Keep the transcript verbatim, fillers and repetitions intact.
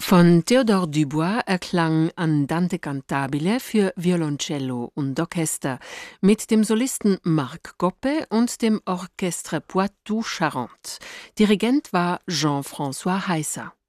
Von Théodore Dubois erklang Andante cantabile für Violoncello und Orchester mit dem Solisten Marc Goppe und dem Orchestre Poitou-Charentes. Dirigent war Jean-François Heisser.